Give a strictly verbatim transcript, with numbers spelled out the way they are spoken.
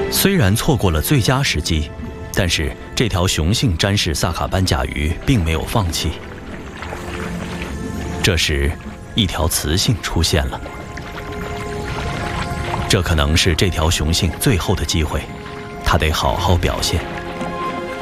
虽然错过了最佳时机，但是这条雄性詹氏萨卡斑甲鱼并没有放弃。这时，一条雌性出现了，这可能是这条雄性最后的机会，它得好好表现。